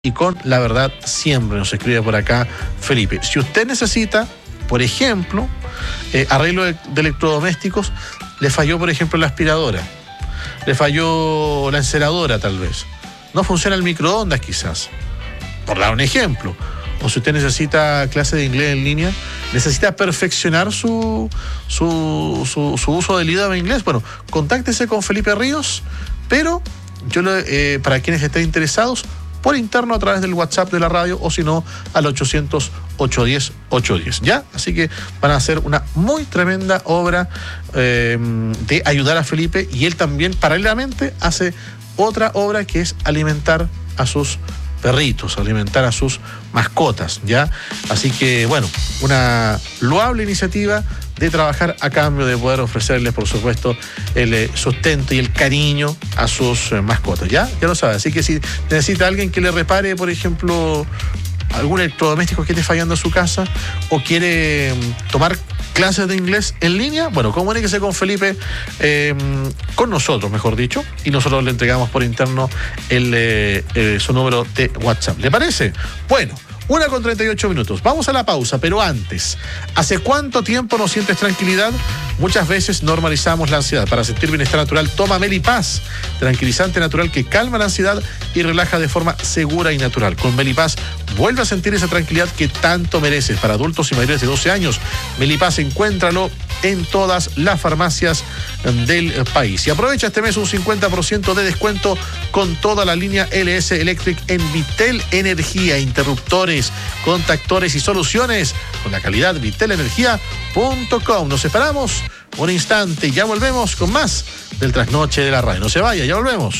y con la verdad siempre, nos escribe por acá Felipe. Si usted necesita, por ejemplo, arreglo de electrodomésticos, le falló, por ejemplo, la aspiradora, le falló la enceradora tal vez, no funciona el microondas quizás, por dar un ejemplo. O si usted necesita clase de inglés en línea, necesita perfeccionar su uso del idioma inglés, bueno, contáctese con Felipe Ríos, pero yo para quienes estén interesados, por interno a través del WhatsApp de la radio, o si no, al 800-810-810, ¿ya? Así que van a hacer una muy tremenda obra de ayudar a Felipe, y él también paralelamente hace otra obra que es alimentar a sus perritos, alimentar a sus mascotas, ¿ya? Así que, bueno, una loable iniciativa de trabajar a cambio de poder ofrecerles, por supuesto, el sustento y el cariño a sus mascotas, ¿ya? Ya lo sabe. Así que si necesita alguien que le repare, por ejemplo, algún electrodoméstico que esté fallando en su casa, o quiere tomar clases de inglés en línea, bueno, comuníquese con Felipe, con nosotros, mejor dicho, y nosotros le entregamos por interno su número de WhatsApp. ¿Le parece? Bueno, 1:38. Vamos a la pausa, pero antes, ¿hace cuánto tiempo no sientes tranquilidad? Muchas veces normalizamos la ansiedad. Para sentir bienestar natural, toma Melipaz, tranquilizante natural que calma la ansiedad y relaja de forma segura y natural. Con Melipaz, vuelve a sentir esa tranquilidad que tanto mereces. Para adultos y mayores de 12 años, Melipaz, encuéntralo en todas las farmacias del país. Y aprovecha este mes un 50% de descuento con toda la línea LS Electric en Vitel Energía, interruptores, contactores y soluciones con la calidad vitelenergia.com. Nos separamos un instante y ya volvemos con más del Trasnoche de la Radio. No se vaya, ya volvemos.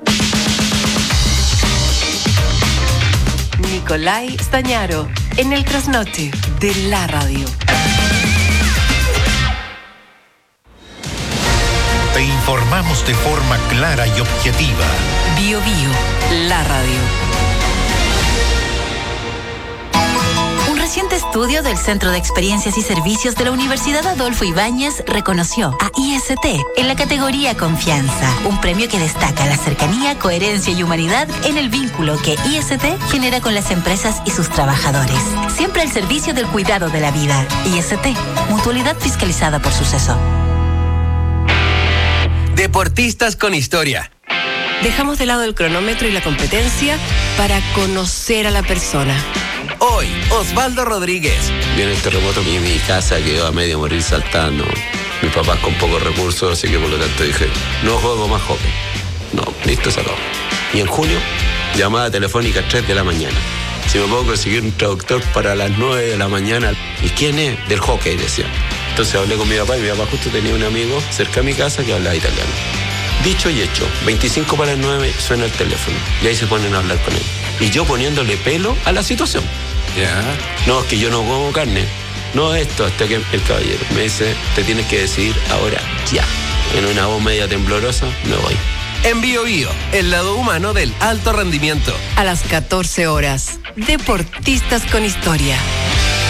Nicolai Stagnaro en el Trasnoche de la Radio. Te informamos de forma clara y objetiva. Bio Bio, la radio. Un reciente estudio del Centro de Experiencias y Servicios de la Universidad Adolfo Ibáñez reconoció a IST en la categoría Confianza, un premio que destaca la cercanía, coherencia y humanidad en el vínculo que IST genera con las empresas y sus trabajadores. Siempre al servicio del cuidado de la vida. IST, mutualidad fiscalizada por Suceso. Deportistas con historia. Dejamos de lado el cronómetro y la competencia para conocer a la persona. Hoy, Osvaldo Rodríguez. Viene el terremoto y mi casa quedó a medio morir saltando. Mis papás con pocos recursos, así que por lo tanto dije, no juego más hockey. No, listo, se acabó. Y en junio, llamada telefónica a 3 de la mañana. Si me puedo conseguir un traductor para las 9 de la mañana. ¿Y quién es? Del hockey, decía. Entonces hablé con mi papá, y mi papá justo tenía un amigo cerca de mi casa que hablaba italiano. Dicho y hecho, 25 para las 9 suena el teléfono y ahí se ponen a hablar con él. Y yo poniéndole pelo a la situación. Ya. No, es que yo no como carne. No esto, hasta que el caballero me dice, te tienes que decidir ahora, ya. En una voz media temblorosa, me voy. En Bio Bio, el lado humano del alto rendimiento. A las 14 horas, Deportistas con historia.